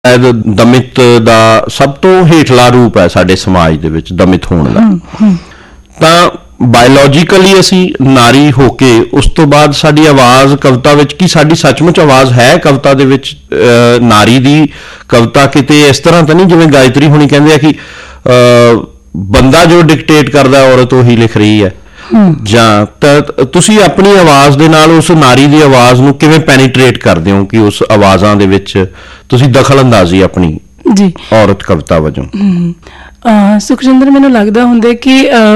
दमित दा सब तो हेठला रूप है साडे समाज दे विच दमित होण दा। तां बायोलॉजिकली असी नारी होके उस तो बाद साडी आवाज़ कविता विच की साडी सचमुच आवाज़ है कविता दे विच नारी दी कविता किते इस तरह तो नहीं जिवें गायत्री हुणी कहंदे आ कि बंदा जो डिक्टेट करदा औरत उही लिख रही है ਜਾਂ ਤਾਂ ਤੁਸੀਂ ਆਪਣੀ ਆਵਾਜ਼ ਦੇ ਨਾਲ ਉਸ ਨਾਰੀ ਦੀ ਆਵਾਜ਼ ਨੂੰ ਕਿਵੇਂ ਪੈਨੀਟ੍ਰੇਟ ਕਰਦੇ ਹੋ ਕਿ ਉਸ ਆਵਾਜ਼ਾਂ ਦੇ ਵਿੱਚ ਤੁਸੀਂ ਦਖਲਅੰਦਾਜ਼ੀ ਆਪਣੀ ਜੀ ਔਰਤ ਕਵਿਤਾ ਵਜੋਂ ਸੁਖਜਿੰਦਰ ਮੈਨੂੰ ਲੱਗਦਾ ਹੁੰਦਾ ਕਿ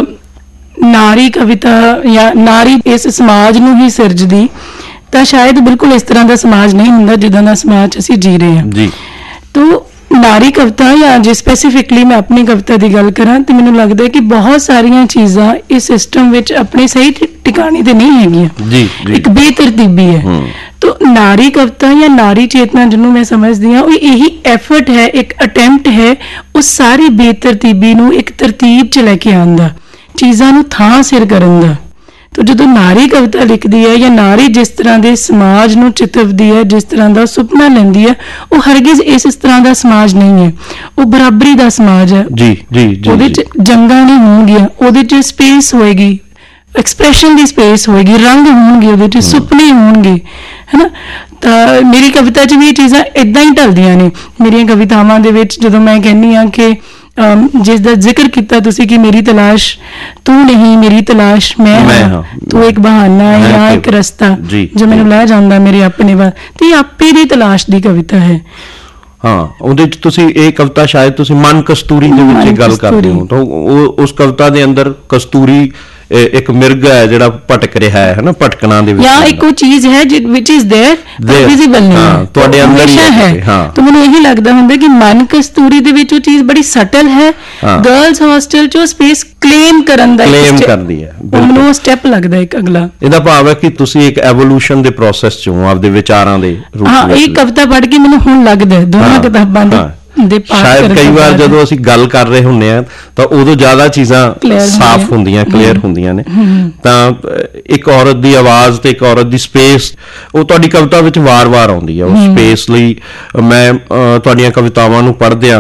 ਨਾਰੀ ਕਵਿਤਾ ਜਾਂ ਨਾਰੀ ਇਸ ਸਮਾਜ ਨੂੰ ਹੀ ਸਿਰਜਦੀ ਤਾਂ ਸ਼ਾਇਦ ਬਿਲਕੁਲ ਇਸ ਤਰ੍ਹਾਂ ਦਾ ਸਮਾਜ ਨਹੀਂ ਹੁੰਦਾ ਜਿੱਦਾਂ ਦਾ ਸਮਾਜ ਅਸੀਂ ਜੀ ਰਹੇ ਹਾਂ ਜੀ तो नारी कविता या जे स्पैसीफिकली मैं अपनी कविता की गल करा तो मैनूं लगदा है कि बहुत सारिया चीज़ां इस सिस्टम विच अपने सही ठिकाने ते नहीं हैगियां एक बेतरतीबी है तो नारी कविता या नारी चेतना जिन्हों मैं समझदी हाँ यही एफर्ट है एक अटैम्प्ट है उस सारी बेतरतीबी नूं एक तरतीब च लैके आउण दा चीज़ां नूं थां सिर करन दा तो जो नारी कविता लिखती है या नारी जिस तरह के समाज नूं चितवदी है जिस तरह का सुपना लैंदी है वो हरगिज इस तरह का समाज नहीं है वो बराबरी का समाज है जी जी जी जंगा नहीं होणगियां ओहदे च स्पेस होएगी एक्सप्रैशन की स्पेस होएगी रंग होणगे ओहदे च सुपने होणगे है ना तो मेरी कविता च भी ये चीज़ां इदां ही ढलदियां ने मेरियां कवितावां दे विच जदों मैं कहनी हाँ कि जिसका जिक्र किया तुसी कि मेरी तलाश तू नहीं मेरी तलाश मैं हाँ तू एक बहाना है या एक रास्ता जो मैनूं लै जांदा मेरे अपने वाल ते आपे दी तलाश दी कविता है हाँ ਉਹਦੇ ਚ ਤੁਸੀਂ ਇਹ ਕਵਿਤਾ ਸ਼ਾਇਦ ਤੁਸੀਂ ਮਨ ਕਸਤੂਰੀ ਦੇ ਵਿੱਚ ਗੱਲ ਕਰਦੇ ਹੋ ਤਾਂ ਉਸ ਕਵਿਤਾ ਦੇ ਅੰਦਰ ਕਸਤੂਰੀ एक मिर्ग है जिहड़ा भटक रहा है ना भटकना दे विच या एक वो चीज है व्हिच इज देयर विजिबल नहीं है ਤੁਹਾਡੇ ਅੰਦਰ ਹੀ है हाँ तो ਮੈਨੂੰ ਇਹੀ ਲੱਗਦਾ ਹੁੰਦਾ ਕਿ ਮਨ ਕਸਤੂਰੀ ਦੇ ਵਿੱਚ ਉਹ ਚੀਜ਼ ਬੜੀ ਸਟਲ ਹੈ ਗਰਲਸ ਹੌਸਟਲ ਚ ਸਪੇਸ ਕਲੇਮ ਕਰਨ ਦਾ ਕਲੇਮ ਕਰਦੀ ਹੈ ਮੈਨੂੰ ਉਹ ਸਟੈਪ ਲੱਗਦਾ ਇੱਕ ਅਗਲਾ ਇਹਦਾ ਭਾਵ ਹੈ ਕਿ ਤੁਸੀਂ ਇੱਕ ਐਵੋਲੂਸ਼ਨ ਦੇ ਪ੍ਰੋਸੈਸ ਚੋਂ ਆਪਦੇ ਵਿਚਾਰਾਂ ਦੇ ਰੂਪ ਹਾਂ ਇਹ ਕਵਿਤਾ ਪੜ੍ਹ ਕੇ ਮੈਨੂੰ ਹੁਣ ਲੱਗਦਾ ਦੋਨਾਂ ਕਿਤਾਬਾਂ ਦੇ शायद कई बार जदों असीं गल कर रहे हुंदे आ तां उदों ज़्यादा चीज़ां साफ हुंदियां क्लीयर हुंदियां ने तां एक औरत दी आवाज़ ते एक औरत दी स्पेस वो तुहाडी कविता विच वार-वार आउंदी है उस स्पेस लई मैं तुहाडीआं कवितावां नूं पढ़दिआं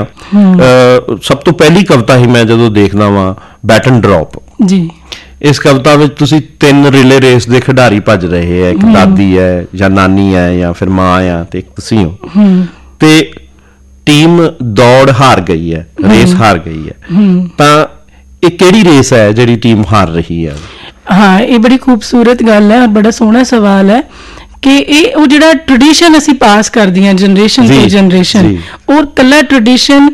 सब तो पहली कविता ही मैं जदों देखदा वां बैटन ड्रॉप जी इस कविता में तुसी 3 रिले रेस के खिडारी भज रहे हैं एक दादी है या नानी है या फिर माँ है ते एक तुसी हो ते टीम दौड़ हार गई है रेस हार गई है तां ये केड़ी रेस है जिहड़ी टीम हार रही है हाँ ये बड़ी खूबसूरत गल है और बड़ा सोहना सवाल है कि ये वो जिहड़ा ट्रेडिशन असी पास करदी हां जनरेशन टू जनरेशन और कल्ला ट्रेडिशन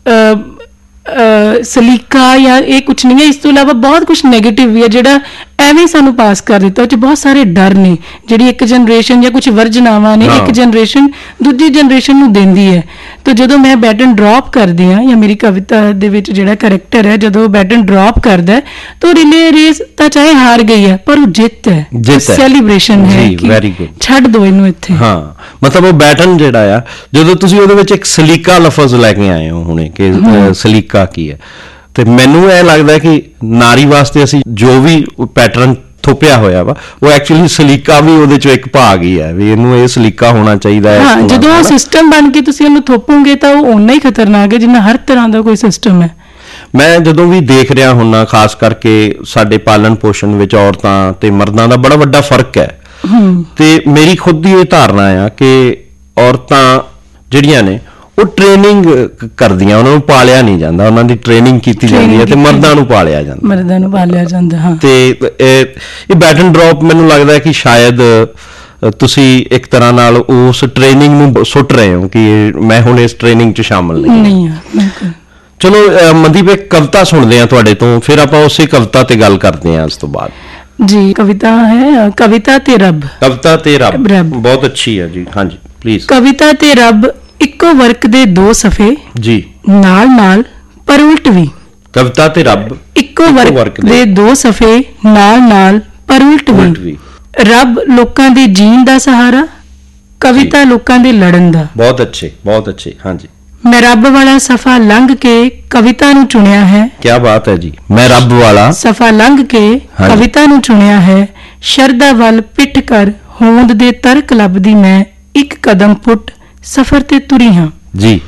सलीका या ये कुछ नहीं है इस तो इलावा बहुत कुछ नैगेटिव भी है जिहड़ा ਐਵੇਂ ਸਾਨੂੰ ਪਾਸ ਕਰ ਦਿੱਤਾ ਉਹ ਬਹੁਤ ਸਾਰੇ ਡਰ ਨੇ ਜਿਹੜੀ ਇੱਕ ਜਨਰੇਸ਼ਨ ਜਾਂ ਕੁਝ ਵਰਜਨਾਵਾਂ ਨੇ ਇੱਕ ਜਨਰੇਸ਼ਨ ਦੂਜੀ ਜਨਰੇਸ਼ਨ ਨੂੰ ਦਿੰਦੀ ਹੈ ਤਾਂ ਜਦੋਂ ਮੈਂ ਬੈਟਨ ਡ੍ਰੌਪ ਕਰਦੀ ਹਾਂ ਜਾਂ ਮੇਰੀ ਕਵਿਤਾ ਦੇ ਵਿੱਚ ਜਿਹੜਾ ਕਰੈਕਟਰ ਹੈ ਜਦੋਂ ਬੈਟਨ ਡ੍ਰੌਪ ਕਰਦਾ ਹੈ ਤਾਂ ਰਿਲੇ ਰੇਸ ਤਾਂ ਚਾਹੇ ਹਾਰ ਗਈ ਹੈ ਪਰ ਉਹ ਜਿੱਤ ਹੈ ਸੈਲੀਬ੍ਰੇਸ਼ਨ ਹੈ ਵੈਰੀ ਗੁੱਡ ਛੱਡ ਦਿਓ ਇਹਨੂੰ ਇੱਥੇ ਹਾਂ ਮਤਲਬ ਉਹ ਬੈਟਨ ਜਿਹੜਾ ਆ ਜਦੋਂ ਤੁਸੀਂ ਉਹਦੇ ਵਿੱਚ ਇੱਕ ਸਲੀਕਾ ਲਫ਼ਜ਼ ਲੈ ਕੇ ਆਏ ਹੋ ਹੁਣੇ ਕਿ ਸਲੀਕਾ ਕੀ ਹੈ ਤੇ ਮੈਨੂੰ ਇਹ ਲੱਗਦਾ ਕਿ ਨਾਰੀ ਵਾਸਤੇ ਅਸੀਂ ਜੋ ਵੀ ਪੈਟਰਨ ਥੋਪਿਆ ਹੋਇਆ ਵਾ ਉਹ ਐਕਚੁਅਲੀ ਸਲੀਕਾ ਵੀ ਉਹਦੇ ਚੋਂ ਇੱਕ ਭਾਗ ਹੀ ਹੈ ਵੀ ਇਹਨੂੰ ਇਹ ਸਲੀਕਾ ਹੋਣਾ ਚਾਹੀਦਾ ਹੈ ਹਾਂ ਜਦੋਂ ਉਹ ਸਿਸਟਮ ਬਣ ਕੇ ਤੁਸੀਂ ਇਹਨੂੰ ਥੋਪੋਗੇ ਤਾਂ ਉਹ ਓਨਾ ਹੀ ਖਤਰਨਾਕ ਹੈ ਜਿੰਨਾ ਹਰ ਤਰ੍ਹਾਂ ਦਾ ਕੋਈ ਸਿਸਟਮ ਹੈ ਮੈਂ ਜਦੋਂ ਵੀ ਦੇਖ ਰਿਹਾ ਹੁੰਨਾ ਖਾਸ ਕਰਕੇ ਸਾਡੇ ਪਾਲਣ ਪੋਸ਼ਣ ਵਿੱਚ ਔਰਤਾਂ ਤੇ ਮਰਦਾਂ ਦਾ ਬੜਾ ਵੱਡਾ ਫਰਕ ਹੈ ਤੇ ਮੇਰੀ ਖੁਦ ਦੀ ਇਹ ਧਾਰਨਾ ਆ ਕਿ ਔਰਤਾਂ ਜਿਹੜੀਆਂ ਨੇ ਉਹ ਟ੍ਰੇਨਿੰਗ ਕਰਦੀਆਂ ਉਹਨਾਂ ਨੂੰ ਪਾਲਿਆ ਨਹੀਂ ਜਾਂਦਾ ਉਹਨਾਂ ਦੀ ਟ੍ਰੇਨਿੰਗ ਕੀਤੀ ਜਾਂਦੀ ਹੈ ਤੇ ਮਰਦਾਂ ਨੂੰ ਪਾਲਿਆ ਜਾਂਦਾ ਹਾਂ ਤੇ ਇਹ ਬੈਟਨ ਡ੍ਰੌਪ ਮੈਨੂੰ ਲੱਗਦਾ ਹੈ ਕਿ ਸ਼ਾਇਦ ਤੁਸੀਂ ਇੱਕ ਤਰ੍ਹਾਂ ਨਾਲ ਉਸ ਟ੍ਰੇਨਿੰਗ ਨੂੰ ਸੁੱਟ ਰਹੇ ਹੋ ਕਿ ਮੈਂ ਹੁਣ ਇਸ ਟ੍ਰੇਨਿੰਗ 'ਚ ਸ਼ਾਮਲ ਨਹੀਂ ਹਾਂ ਚਲੋ ਮਨਦੀਪ ਇੱਕ ਕਵਿਤਾ ਸੁਣਦੇ ਹਾਂ ਤੁਹਾਡੇ ਤੋਂ ਫਿਰ ਆਪਾਂ ਉਸੇ ਕਵਿਤਾ ਤੇ ਗੱਲ ਕਰਦੇ ਹਾਂ ਉਸ ਤੋਂ ਬਾਅਦ ਜੀ ਕਵਿਤਾ ਹੈ ਕਵਿਤਾ ਤੇ ਰੱਬ ਬਹੁਤ ਅੱਛੀ ਹੈ ਜੀ ਹਾਂਜੀ ਪਲੀਜ਼ ਕਵਿਤਾ ਤੇ ਰੱਬ ਇੱਕੋ ਵਰਕ ਦੇ 2 ਸਫੇ ਜੀ ਨਾਲ ਪਰ ਉਲਟ ਵੀ ਕਵਿਤਾ ਤੇ ਰੱਬ ਇੱਕੋ ਵਰਕ ਦੇ 2 ਸਫੇ ਨਾਲ ਪਰ ਉਲਟ ਵੀ ਰੱਬ ਲੋਕਾਂ ਦੇ ਜੀਣ ਦਾ ਸਹਾਰਾ ਕਵਿਤਾ ਲੋਕਾਂ ਦੇ ਲੜਨ ਦਾ ਬਹੁਤ ਅੱਛੇ ਹਾਂਜੀ ਮੈਂ ਰੱਬ ਵਾਲਾ ਸਫਾ ਲੰਘ ਕੇ ਕਵਿਤਾ ਨੂੰ ਚੁਣਿਆ ਹੈ ਕੀ ਬਾਤ ਹੈ ਜੀ ਮੈਂ ਰੱਬ ਵਾਲਾ ਸਫਾ ਲੰਘ ਕੇ ਕਵਿਤਾ ਨੂੰ ਚੁਣਿਆ ਹੈ ਸ਼ਰਧਾ ਵੱਲ ਪਿੱਠ ਕਰ ਹੋਂਦ ਦੇ ਤਰਕ ਲੱਭਦੀ ਮੈਂ ਇੱਕ ਕਦਮ ਪੁੱਟ ਸਫਰ ਤੇ ਤੁਰੀ ਹਾਂ ਜੀ